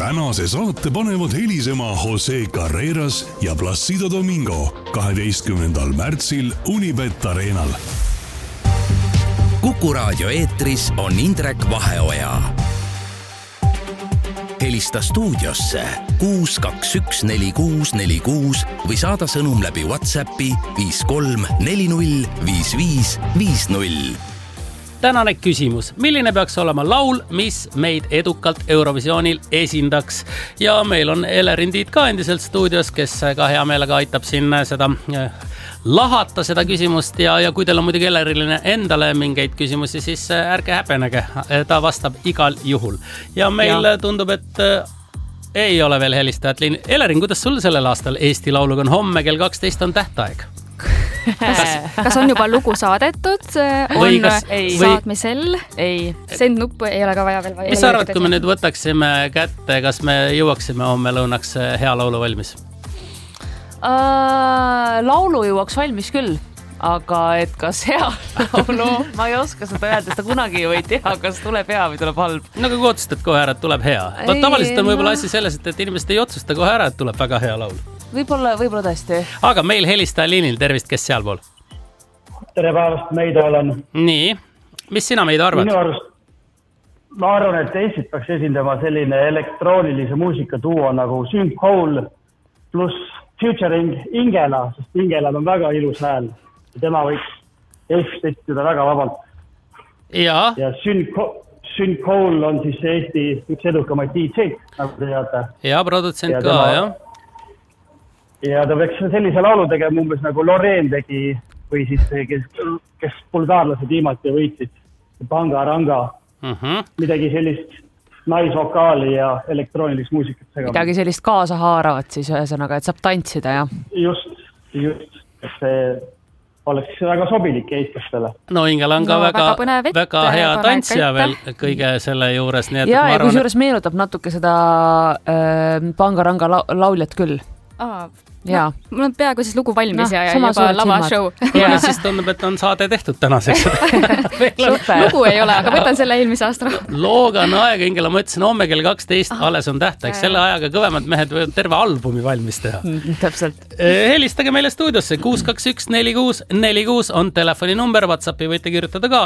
Tänase saate panevad helisema Jose Carreras ja Placido Domingo 12. märtsil Unibet Arenal. Kuku Raadio eetris on Indrek Vaheoja. Helista stuudiosse 6214646 või saada sõnum läbi WhatsAppi 53405550. Tänane küsimus. Milline peaks olema laul, mis meid edukalt Eurovisioonil esindaks? Ja meil on Elerin Tiit ka endiselt stuudios, kes ka hea meelega aitab siin seda lahata seda küsimust ja kui teil on muidugi Eleriline endale mingeid küsimusi, siis ärge häbenege, ta vastab igal juhul. Ja meil tundub, et ei ole veel helistajat. Elerin, kuidas sul sellel aastal Eesti Lauluga on? Homme kell 12 on tähtaeg. Kas on juba lugu saadetud? On saatmisel? Ei. Send nuppu ei ole ka vaja veel. Mis arvad, kui me nüüd võtaksime kätte, kas me jõuaksime homme lõunaks hea laulu valmis? Laulu jõuaks valmis küll, aga et kas hea laulu, ma ei oska seda öelda, seda kunagi ju ei tea, kas tuleb hea või tuleb halb. No kui otsustad kohe ära, et tuleb hea. Tavaliselt on võib-olla asi selles, et inimesed ei otsusta kohe ära, et tuleb väga hea laul. Võib-olla tõesti. Aga meil helistaja liinil, tervist, kes sealpool? Tere päevast, Meida olen. Nii, mis sina Meida arvad? Minu arust, ma arvan, et Eestit peaks esindama selline elektroonilise muusika duo nagu Sync Hole pluss featuring Ingela, sest Ingelal on väga ilus hääl. Tema võiks Eestit etsitada väga vabalt. Ja Sync Hole on siis Eesti üks edukamaid DJ, nagu te teate. Ja produtsent ka, jah. Ja ta peaks sellise laulu tegema umbes nagu Loreen tegi või siis kes bulgaarlased viimati võitsid Panga-Ranga. Midagi sellist naisvokaali ja elektroonilist muusikat segama. Midagi sellist kaasa haaravat siis ühesõnaga, et saab tantsida, jah? Just. Et see oleks väga sobilik eestlastele. No Ingel on ka väga hea tantsija veel kõige selle juures. Ja kui juures meenutab natuke seda Panga-Ranga lauljat küll. Mul on peaaegu siis lugu valmis ja juba lavashow. Ja siis tundub, et on saade tehtud tänaseks. Lugu ei ole, aga võtan selle eelmise aasta. Looga on aega, Ingela, ma ütlesin, homme kell 12 alles on tähtaeg. Selle ajaga kõvemad mehed võivad terve albumi valmis teha. Täpselt. Helistage meile stuudiosse 6214646 on telefoninumber, WhatsAppi võite kirjutada ka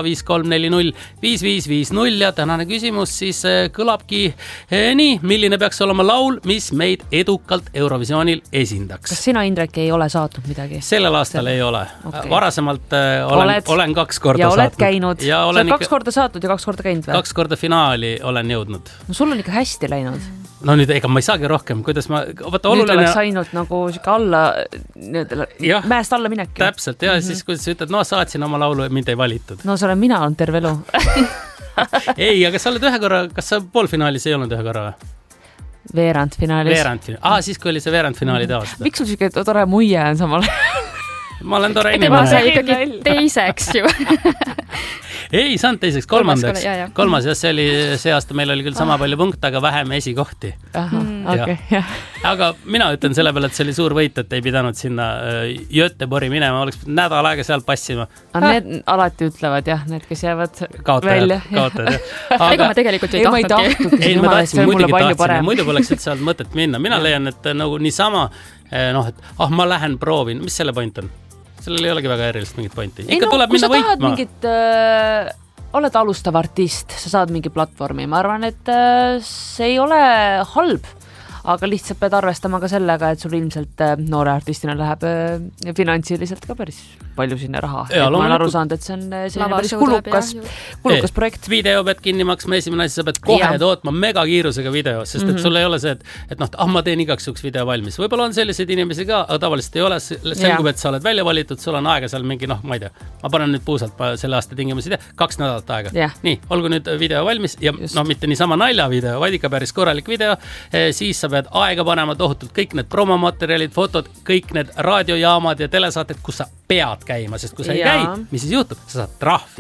53405550 ja tänane küsimus siis kõlabki nii, milline peaks olema laul, mis meid edukalt Eurovisioonil esindaks. Kas sina, Indrek, ei ole saatnud midagi? Sellel aastal ei ole. Varasemalt olen 2 korda ja saatnud. Oled käinud. Sa oled 2 korda saatnud ja 2 korda käinud või? 2 korda finaali olen jõudnud. No sul on ikka hästi läinud. No nüüd, ega ma ei saagi rohkem. Kuidas ma... Nüüd oleks ainult nagu alla, mäest alla minek. Täpselt, ja siis kuidas sa ütled, saatsin oma laulu ja mind ei valitud. No see olen mina olnud terve elu. Ei, aga sa oled ühe korra, kas sa poolfinaalis ei olnud ühe korra või? Veerandfinaalis. Siis kui oli see veerandfinaali teost. Miks sul siuke tore muie on samal? Ma olen tore inimene. Ma sai ikkagi teiseks ju. Ei, saanud teiseks, kolmandaks. Kolmas, see oli see aasta, meil oli küll sama palju punkte, aga vähem esikohti. Aga mina ütlen selle peale, et see oli suur võit, et ei pidanud sinna Göteborgi minema, oleks nädal aega seal passima. Need alati ütlevad, jah, need, kes jäävad välja. Kaotajad. Ega ma tegelikult ei tahtnudki. Ei, ma tahtsin, muidugi tahtsin, muidu poleks üldse olnud mõtet minna. Mina leian, et nagu niisama, et ma lähen proovin. Mis selle point on? Sellel ei olegi väga erilist mingit pointi. Ikka tuleb minna võitma. Oled alustav artist, sa saad mingi platvormi. Ma arvan, et see ei ole halb, aga lihtsalt pead arvestama ka sellega, et sul ilmselt noore artistina läheb finantsiliselt ka päris palju sinna raha. Ma olen aru saanud, et see on selline päris kulukas projekt. Video pead kinni maksma, esimene asi, sa pead kohe tootma megakiirusega video, sest et sul ei ole see, et ma teen igaks juhuks video valmis. Võib-olla on selliseid inimesi ka, aga tavaliselt ei ole. Selgub, et sa oled välja valitud, sul on aega seal mingi, ma ei tea. Ma panen nüüd puusalt selle aasta tingimusi 2 nädalat aega. Nii, olgu nüüd video valmis ja mitte niisama naljavideo, vaid ikka päris korralik video. Siis sa pead aega panema tohutult kõik need promomaterjalid, fotod, kõik need raadiojaamad ja telesaated, kus sa pead käima, sest kui sa ei käi, mis siis juhtub? Sa saad trahvi.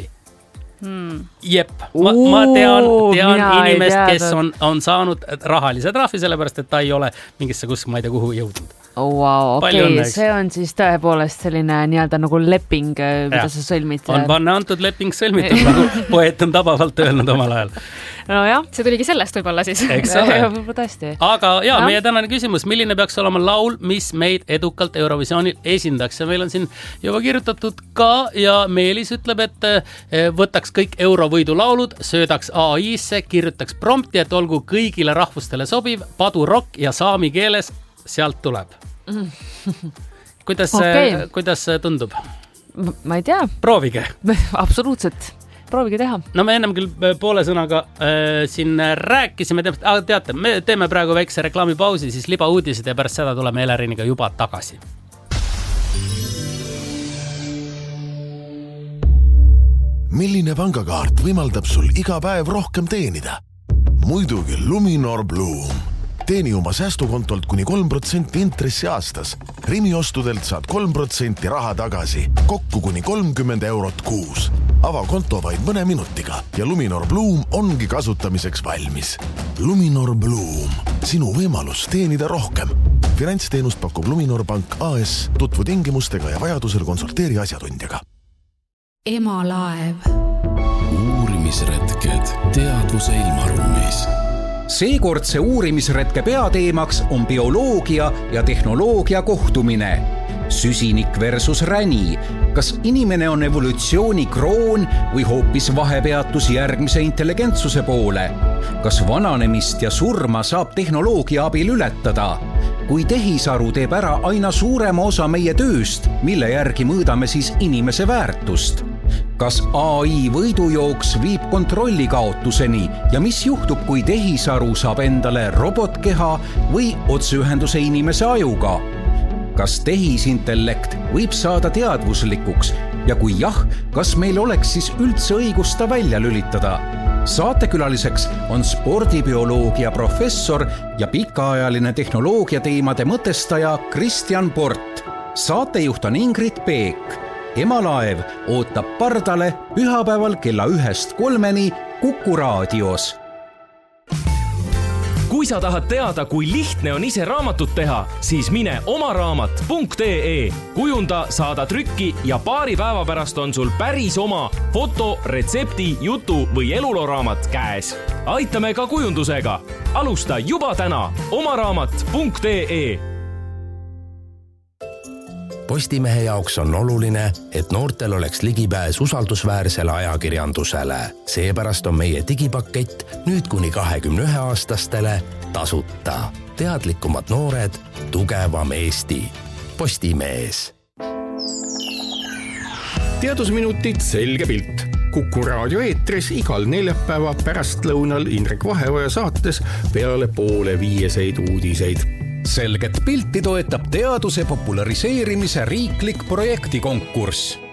Jep, ma tean inimest, kes on saanud rahalise trahvi, sellepärast, et ta ei ole mingisse kuskil, ma ei tea kuhu jõudnud. Wow, okei, see on siis tõepoolest selline nii-öelda nagu leping, mida sa sõlmid. On vanne antud leping sõlmitud, nagu poeet on tabavalt öelnud omal ajal. No jah. See tuligi sellest võib-olla siis. Eks ole. Tõesti. Aga meie tänane küsimus, milline peaks olema laul, mis meid edukalt Eurovisioonil esindaks? Ja meil on siin juba kirjutatud ka ja Meelis ütleb, et võtaks kõik eurovõidu laulud, söödaks AI-sse, kirjutaks prompti, et olgu kõigile rahvustele sobiv, padurokk ja saami keeles sealt tuleb. Kuidas see tundub? Ma ei tea. Proovige. Absoluutselt. Proovige teha. No me ennem küll poole sõnaga siin rääkisime, teate, me teeme praegu väikse reklaamipausi, siis liba uudised ja pärast seda tuleme Eleriniga juba tagasi. Milline pangakaart võimaldab sul iga päev rohkem teenida? Muidugi Luminor Bloom. Teeni oma säästukontolt kuni 3% intressi aastas. Rimi ostudelt saad 3% raha tagasi, kokku kuni 30 eurot kuus. Ava konto vaid mõne minutiga ja Luminor Bloom ongi kasutamiseks valmis. Luminor Bloom, sinu võimalus teenida rohkem. Finantsteenust pakub Luminor Pank AS, tutvu tingimustega ja vajadusel konsulteeri asjatundjaga. Emalaev. Uurimisretked teadvuse ilmaruumis. Seekordse uurimisretke peateemaks on bioloogia ja tehnoloogia kohtumine. Süsinik versus räni. Kas inimene on evolutsiooni kroon või hoopis vahepeatus järgmise intelligentsuse poole? Kas vananemist ja surma saab tehnoloogia abil ületada? Kui tehisaru teeb ära aina suurema osa meie tööst, mille järgi mõõdame siis inimese väärtust? Kas AI võidujooks viib kontrolli kaotuseni ja mis juhtub, kui tehisaru saab endale robotkeha või otseühenduse inimese ajuga? Kas tehisintellekt võib saada teadvuslikuks ja kui jah, kas meil oleks siis üldse õigust ta välja lülitada? Saatekülaliseks on spordibioloogia professor ja pikaajaline tehnoloogia teemade mõtestaja Kristjan Port. Saatejuht on Ingrid Peek. Emalaev ootab pardale pühapäeval kella 1-3 Kuku raadios. Kui sa tahad teada, kui lihtne on ise raamatut teha, siis mine omaraamat.ee. Kujunda, saada trükki ja paari päeva pärast on sul päris oma foto, retsepti, jutu või eluloraamat käes. Aitame ka kujundusega. Alusta juba täna omaraamat.ee. Postimehe jaoks on oluline, et noortel oleks ligipääs usaldusväärsele ajakirjandusele. Seepärast on meie digipakett nüüd kuni 21-aastastele tasuta. Teadlikumad noored, tugevam Eesti. Postimees. Teadusminutid selge pilt. Kuku raadio eetris igal neljapäeva pärastlõunal Indrek Vaheoja saates peale 4:30 uudiseid. Selget pilti toetab teaduse populariseerimise riiklik projektikonkurss.